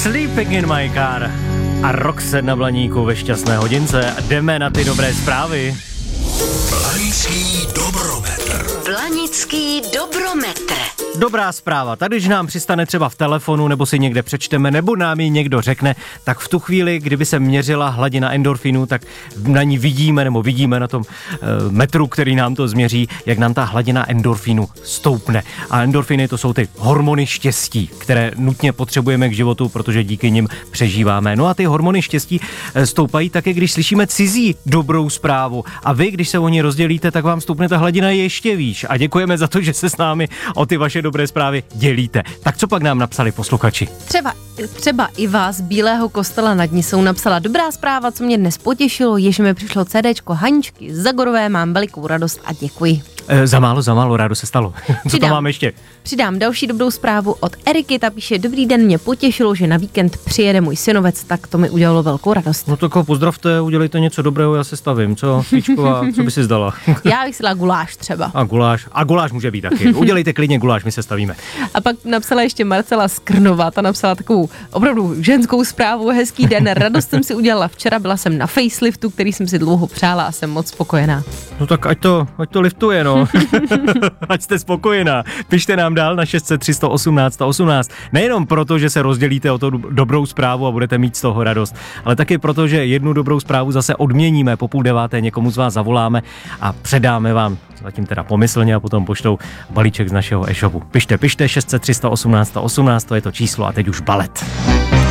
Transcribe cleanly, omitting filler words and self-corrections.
Sleeping in my car a Roxette na Blaníku ve šťastné hodince. Jdeme na ty dobré zprávy. Blanický dobrometr. Blanický dobrometr. Dobrá zpráva, tady když nám přistane třeba v telefonu, nebo si někde přečteme, nebo nám ji někdo řekne, tak v tu chvíli, kdyby se měřila hladina endorfinu, tak na ní vidíme na tom metru, který nám to změří, jak nám ta hladina endorfinu stoupne. A endorfiny to jsou ty hormony štěstí, které nutně potřebujeme k životu, protože díky nim přežíváme. No a ty hormony štěstí stoupají také, když slyšíme cizí dobrou zprávu. A vy, když se o ní rozdělíte, tak vám stoupne ta hladina ještě výš. A děkujeme za to, že se s námi o ty vaše dobré zprávy dělíte. Tak co pak nám napsali posluchači? Třeba i vás z Bílého Kostela nad Nisou napsala: dobrá zpráva, co mě dnes potěšilo, je, že mi přišlo CDčko Haničky z Zagorové, mám velikou radost a děkuji. Za málo, rádo se stalo. Co tam mám ještě? Přidám další dobrou zprávu od Eriky, ta píše: dobrý den, mě potěšilo, že na víkend přijede můj synovec, tak to mi udělalo velkou radost. No tak ho pozdravte, udělejte něco dobrého, já se stavím, co? Špičková, co by si zdala? Já bych si dala guláš třeba. A guláš může být taky. Udělejte klidně guláš, my se stavíme. A pak napsala ještě Marcela Skrnová, ta napsala takovou opravdu ženskou zprávu: hezký den, radost jsem si udělala včera, byla jsem na faceliftu, který jsem si dlouho přála a jsem moc spokojená. No tak ať to liftuje, no. Ať jste spokojená. Pište nám dál na 600 318 18. Nejenom proto, že se rozdělíte o tu dobrou zprávu a budete mít z toho radost, ale taky proto, že jednu dobrou zprávu zase odměníme. Po 8:30 někomu z vás zavoláme a předáme vám, zatím teda pomyslně, a potom poštou balíček z našeho e-shopu. Pište 600 318 18, to je to číslo a teď už balet.